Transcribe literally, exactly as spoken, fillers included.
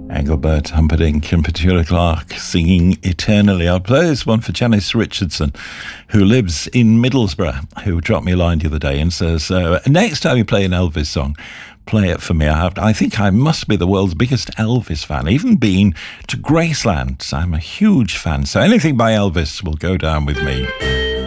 Engelbert Humperdinck and Petula Clark singing Eternally. I'll play this one for Janice Richardson, who lives in Middlesbrough, who dropped me a line the other day and says, uh, next time you play an Elvis song, play it for me. I have. I think I must be the world's biggest Elvis fan, even been to Graceland. I'm a huge fan, so anything by Elvis will go down with me.